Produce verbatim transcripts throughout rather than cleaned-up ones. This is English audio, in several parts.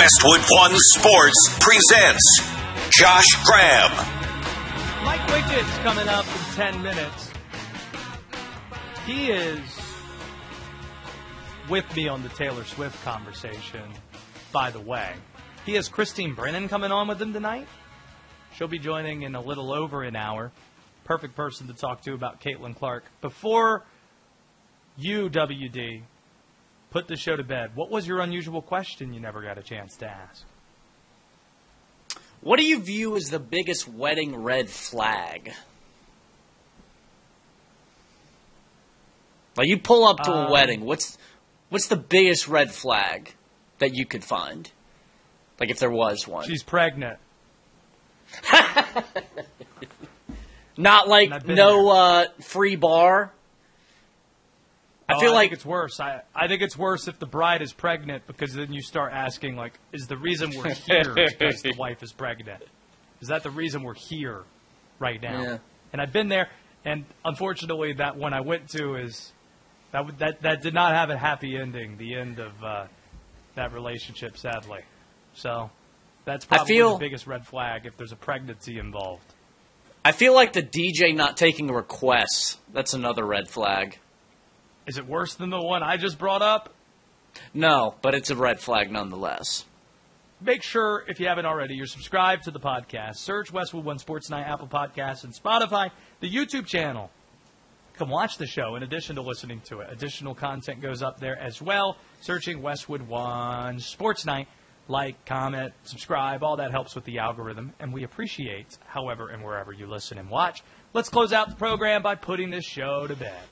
Westwood One Sports presents Josh Graham. Mike Wickett's coming up in ten minutes. He is with me on the Taylor Swift conversation, by the way. He has Christine Brennan coming on with him tonight. She'll be joining in a little over an hour. Perfect person to talk to about Caitlin Clark. Before you, W D, put the show to bed, what was your unusual question you never got a chance to ask? What do you view as the biggest wedding red flag? Like, you pull up to a Um, wedding, what's what's the biggest red flag that you could find? Like, if there was one. She's pregnant. Not And like I've been no uh, free bar? I Oh, feel I like think it's worse. I, I think it's worse if the bride is pregnant, because then you start asking, like, is the reason we're here because the wife is pregnant? Is that the reason we're here right now? Yeah. And I've been there, and unfortunately, that one I went to is that w- that that did not have a happy ending. The end of uh, that relationship, sadly. So that's probably feel- the biggest red flag if there's a pregnancy involved. I feel like the D J not taking requests, that's another red flag. Is it worse than the one I just brought up? No, but it's a red flag nonetheless. Make sure, if you haven't already, you're subscribed to the podcast. Search Westwood One Sports Night, Apple Podcasts, and Spotify. The YouTube channel. Come watch the show in addition to listening to it. Additional content goes up there as well. Searching Westwood One Sports Night. Like, comment, subscribe. All that helps with the algorithm. And we appreciate however and wherever you listen and watch. Let's close out the program by putting this show to bed.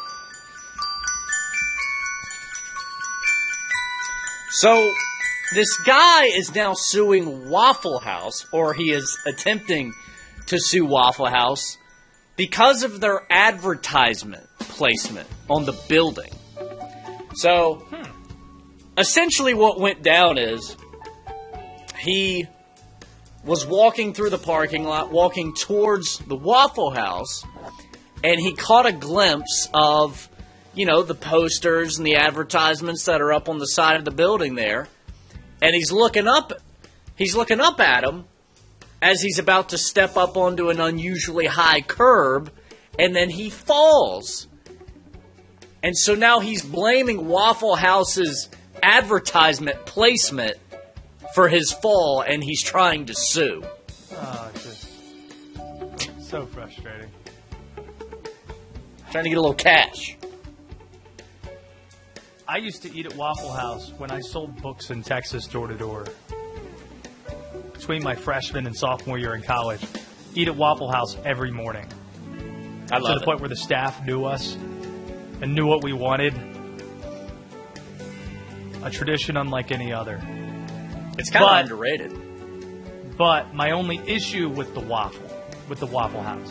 So, this guy is now suing Waffle House, or he is attempting to sue Waffle House, because of their advertisement placement on the building. So, hmm. essentially what went down is, he was walking through the parking lot, walking towards the Waffle House, and he caught a glimpse of, you know, the posters and the advertisements that are up on the side of the building there. And he's looking up, he's looking up at him as he's about to step up onto an unusually high curb, and then he falls. And so now he's blaming Waffle House's advertisement placement for his fall, and he's trying to sue. Oh, just so frustrating. Trying to get a little cash. I used to eat at Waffle House when I sold books in Texas door to door. Between my freshman and sophomore year in college, eat at Waffle House every morning. I love to the it. point where the staff knew us and knew what we wanted. A tradition unlike any other. It's kind of But- underrated. But my only issue with the waffle, with the Waffle House,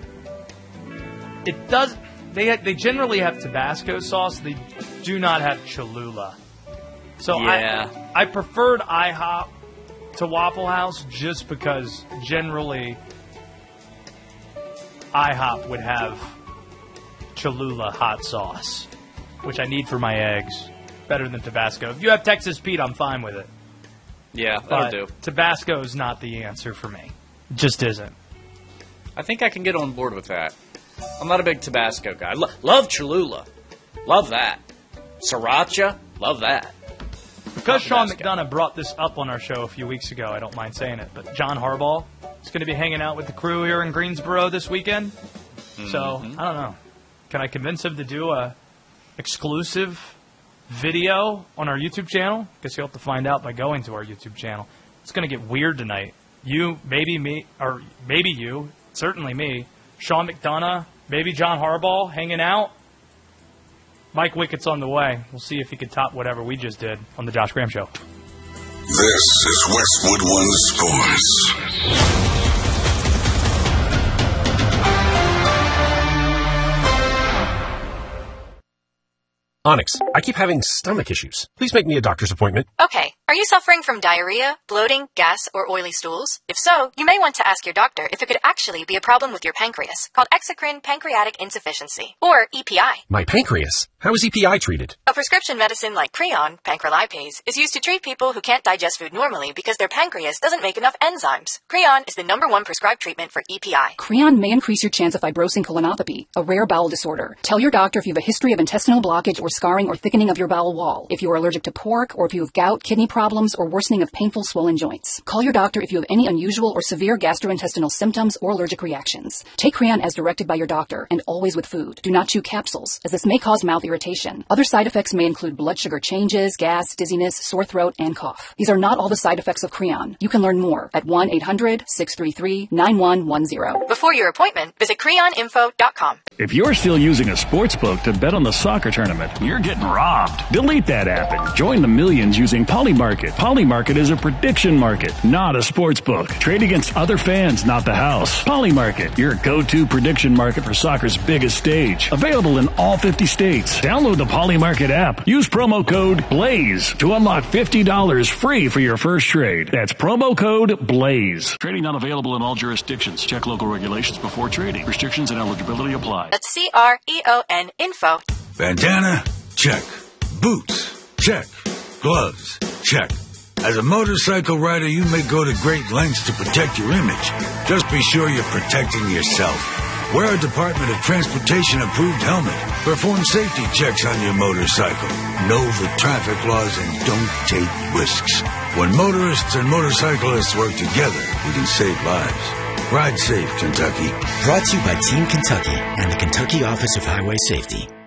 it does. They they generally have Tabasco sauce. They do not have Cholula. So Yeah. I I preferred IHOP to Waffle House just because generally IHOP would have Cholula hot sauce, which I need for my eggs. Better than Tabasco. If you have Texas Pete, I'm fine with it. Yeah, that'll But do. Tabasco is not the answer for me. It just isn't. I think I can get on board with that. I'm not a big Tabasco guy. Lo- love Cholula. Love that. Sriracha. Love that. Because Sean Tabasco. McDonough brought this up on our show a few weeks ago, I don't mind saying it, but John Harbaugh is going to be hanging out with the crew here in Greensboro this weekend. So, I don't know. Can I convince him to do a exclusive video on our YouTube channel? Guess you'll have to find out by going to our YouTube channel. It's going to get weird tonight. You, maybe me, or maybe you, certainly me, Sean McDonough, maybe John Harbaugh hanging out. Mike Wickett's on the way. We'll see if he can top whatever we just did on the Josh Graham Show. This is Westwood One Sports. Onyx, I keep having stomach issues. Please make me a doctor's appointment. Okay. Are you suffering from diarrhea, bloating, gas, or oily stools? If so, you may want to ask your doctor if it could actually be a problem with your pancreas, called exocrine pancreatic insufficiency, or E P I. My pancreas? How is E P I treated? A prescription medicine like Creon, pancrelipase, is used to treat people who can't digest food normally because their pancreas doesn't make enough enzymes. Creon is the number one prescribed treatment for E P I. Creon may increase your chance of fibrosing colonopathy, a rare bowel disorder. Tell your doctor if you have a history of intestinal blockage or scarring or thickening of your bowel wall, if you are allergic to pork, or if you have gout, kidney problems, or worsening of painful swollen joints. Call your doctor if you have any unusual or severe gastrointestinal symptoms or allergic reactions. Take Creon as directed by your doctor, and always with food. Do not chew capsules, as this may cause mouth irritation. Other side effects may include blood sugar changes, gas, dizziness, sore throat, and cough. These are not all the side effects of Creon. You can learn more at one eight hundred, six three three, nine one one zero. Before your appointment, visit creon info dot com. If you're still using a sports book to bet on the soccer tournament, you're getting robbed. Delete that app and join the millions using Polymarket. Polymarket is a prediction market, not a sports book. Trade against other fans, not the house. Polymarket, your go-to prediction market for soccer's biggest stage. Available in all fifty states. Download the Polymarket app. Use promo code BLAZE to unlock fifty dollars free for your first trade. That's promo code BLAZE. Trading not available in all jurisdictions. Check local regulations before trading. Restrictions and eligibility apply. That's C R E O N info. Bandana? Check. Boots? Check. Gloves? Check. As a motorcycle rider, you may go to great lengths to protect your image. Just be sure you're protecting yourself. Wear a Department of Transportation approved helmet. Perform safety checks on your motorcycle. Know the traffic laws and don't take risks. When motorists and motorcyclists work together, we can save lives. Ride safe, Kentucky. Brought to you by Team Kentucky and the Kentucky Office of Highway Safety.